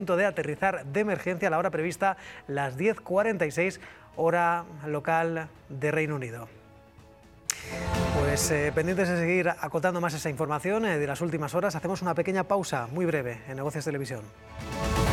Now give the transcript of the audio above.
de aterrizar de emergencia a la hora prevista, las 10:46, hora local de Reino Unido. Pues pendientes de seguir acotando más esa información de las últimas horas, hacemos una pequeña pausa muy breve en Negocios Televisión.